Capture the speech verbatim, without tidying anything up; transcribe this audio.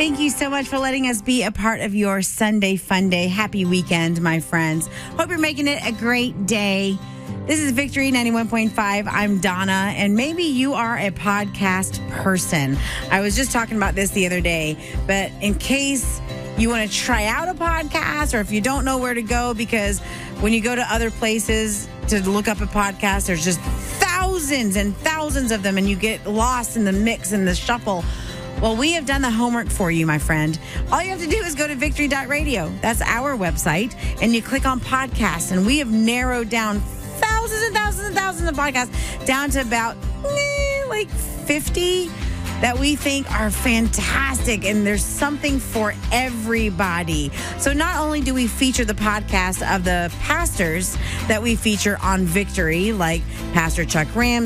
Thank you so much for letting us be a part of your Sunday fun day. Happy weekend, my friends. Hope you're making it a great day. This is Victory ninety-one point five. I'm Donna, and maybe you are a podcast person. I was just talking about this the other day, but in case you want to try out a podcast, or if you don't know where to go, because when you go to other places to look up a podcast, there's just thousands and thousands of them, and you get lost in the mix and the shuffle. Well, we have done the homework for you, my friend. All you have to do is go to victory dot radio. That's our website. And you click on podcasts. And we have narrowed down thousands and thousands and thousands of podcasts down to about eh, like fifty that we think are fantastic. And there's something for everybody. So not only do we feature the podcast of the pastors that we feature on Victory, like Pastor Chuck Ram,